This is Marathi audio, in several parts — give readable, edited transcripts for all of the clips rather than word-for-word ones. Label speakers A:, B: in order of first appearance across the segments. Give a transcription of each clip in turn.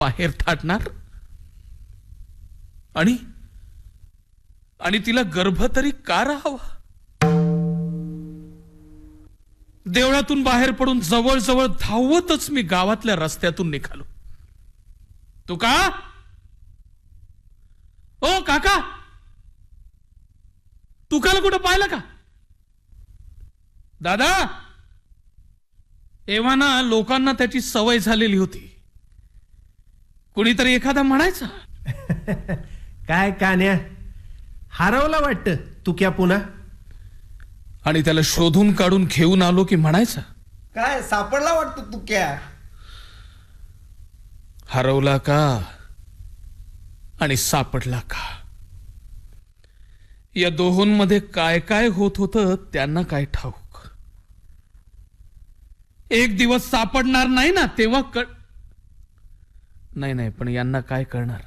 A: बाहेर थाटणार आणि आणि तिला गर्भ तरी का राहावा? देवळातून बाहेर पडून जवळ धावतच मी गावातल्या रस्त्यातून निघालो. तुका, ओ काका, तुकाला कुठं पाहिलं का? दादा. एव्हा ना लोकांना त्याची सवय झालेली होती. कुणीतरी एखादा म्हणायचा,
B: काय कान्या, हरवला वाटतं तुक्या पुन्हा.
A: आणि त्याला शोधून काढून घेऊन आलो की म्हणायचा,
C: काय सापडला वाटतं तुक्या.
A: हरवला का आणि सापडला का, या दोहोंमध्ये काय काय होत होतं त्यांना काय ठाऊक. एक दिवस सापडणार नाही ना तेव्हा नाही, पण यांना काय करणार,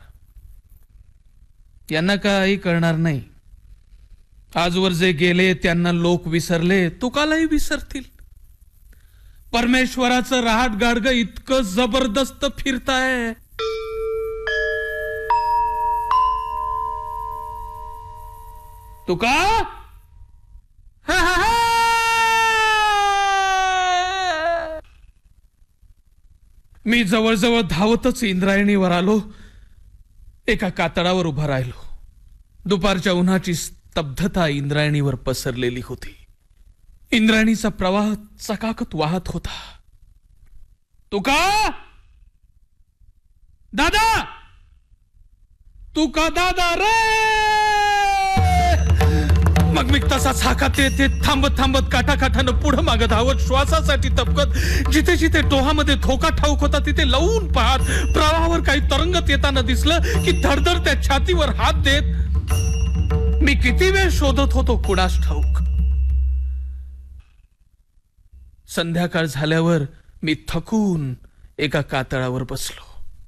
A: यांना काही करणार नाही. आजवर जे गेले त्यांना लोक विसरले, तुकालाही विसरतील. परमेश्वराचं रहाट गाडगं इतकं जबरदस्त फिरताय. तुका, मी जवळ धावतच इंद्रायणीवर आलो. एका कातळावर उभा राहिलो. दुपारच्या उन्हाची स्तब्धता इंद्रायणीवर पसरलेली होती. इंद्रायणीचा प्रवाह चकाकत वाहत होता. तुका, दादा, तुका दादा रे. मग मी तसाच हाकात ते थांबत काठाकाठानं पुढं मागं धावत, श्वासासाठी तपकत, जिथे जिथे टोहामध्ये धोका ठाऊक होता तिथे लवून पाहत, प्रवाहावर काही तरंगत येताना दिसलं की धडधड त्या छातीवर हात देत मी किती वेळ शोधत होतो कुणास ठाऊक. संध्याकाळ झाल्यावर मी थकून एका कातळावर बसलो.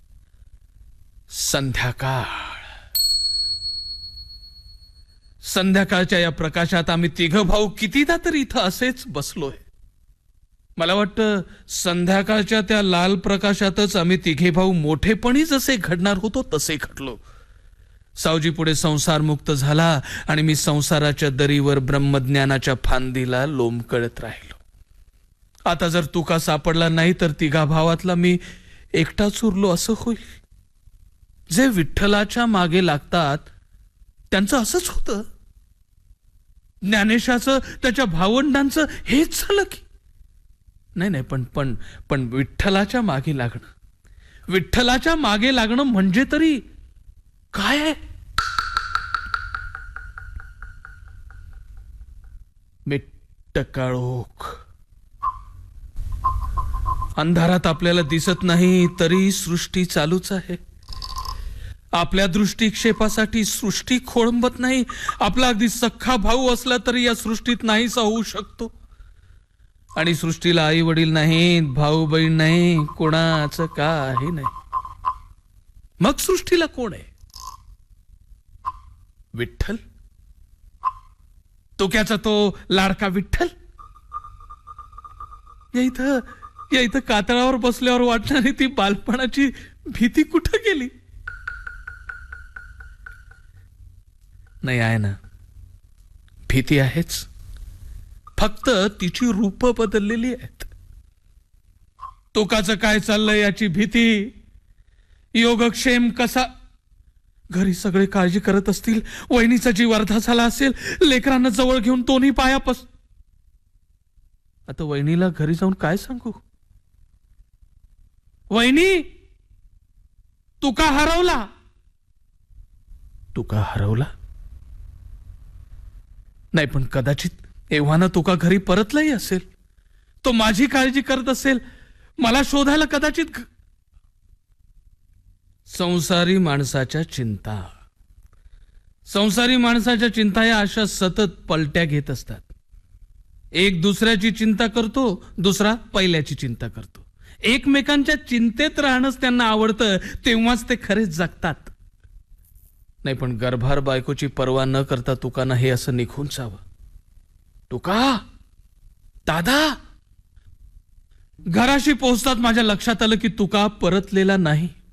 A: संध्याकाळच्या या प्रकाशात आम्ही तिघं भाऊ कितीदा तरी इथं असेच बसलोय. मला वाटतं संध्याकाळच्या त्या लाल प्रकाशातच आम्ही तिघे भाऊ मोठेपणी जसे घडणार होतो तसे घडलो. सावजी पुढे संसार मुक्त झाला आणि मी संसाराच्या दरीवर ब्रह्मज्ञानाच्या फांदीला लोंबकळत राहिलो. आता जर तुका सापडला नाही तर तिघा भावातला मी एकटाच उरलो असं होईल. जे विठ्ठलाच्या मागे लागतात त्यांचं असंच होतं. ज्ञानेशाचं, त्याच्या भावंडांचं हेच झालं की नाही, पण विठ्ठलाच्या मागे लागणं, विठ्ठलाच्या मागे लागणं म्हणजे तरी काय आहे? मिट्ट काळोख. अंधारात आपल्याला दिसत नाही तरी सृष्टी चालूच आहे. आपल्या दृष्टिक्षेपासाठी सृष्टी खोळंबत नाही. आपला अगदी सख्खा भाऊ असला तरी या सृष्टीत नाहीसा होऊ शकतो. आणि सृष्टीला आई वडील नाहीत, भाऊ बहीण नाही, कोणाचं काही नाही. मग सृष्टीला कोण आहे? विठ्ठल. तुक्याचा तो लाडका विठ्ठल. या इथं कातळावर बसल्यावर वाटणारी ती बालपणाची भीती कुठं गेली? नाही, आहे ना, भीती आहेच, फक्त तिची रूप बदललेली आहेत. तुकाचं काय चाललंय याची भीती, योगक्षेम कसा, घरी सगळे काळजी करत असतील, वहिनीचा जीव अर्धा झाला असेल, लेकरांना जवळ घेऊन दोन्ही पायापास. आता वहिनीला घरी जाऊन काय सांगू? वहिनी, तुका हरवला. तुका हरवला? नाही, पण कदाचित एव्हाना तुका घरी परतलाही असेल. तो माझी काळजी करत असेल, मला शोधायला कदाचित. संसारी माणसाच्या चिंता या अशा सतत पलट्या घेत असतात. एक दुसऱ्याची चिंता करतो, दुसरा पहिल्याची चिंता करतो. एकमेकांच्या चिंतेत राहणंच त्यांना आवडतं, तेव्हाच ते खरेच जगतात. नाही, पण गर्भार बायकोची पर्वा न करता तुकानं हे असं निघून जावं. तुका, दादा. घराशी पोहोचतात माझ्या लक्षात आलं की तुका परतलेला नाही.